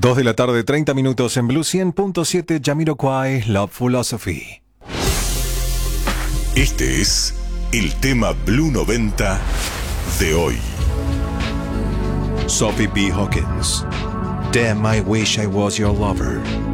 2 de la tarde, 30 minutos en Blue 100.7 Jamiroquai, Love Philosophy. Este es el tema Blue 90 de hoy. Sophie B. Hawkins. Damn, I wish I was your lover.